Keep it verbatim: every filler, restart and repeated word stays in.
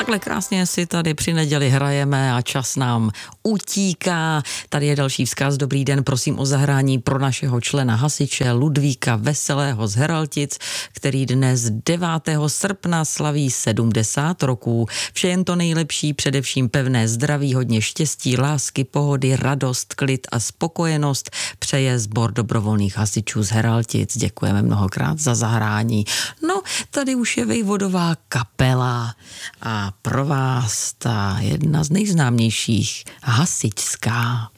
takhle krásně si tady při neděli hrajeme a čas nám utíká. Tady je další vzkaz. Dobrý den, prosím o zahrání pro našeho člena hasiče Ludvíka Veselého z Heraltic, který dnes devátého srpna slaví sedmdesát roků. Vše jen to nejlepší, především pevné zdraví, hodně štěstí, lásky, pohody, radost, klid a spokojenost přeje sbor dobrovolných hasičů z Heraltic. Děkujeme mnohokrát za zahrání. No, tady už je Vejvodová kapela a pro vás ta jedna z nejznámějších hasičská.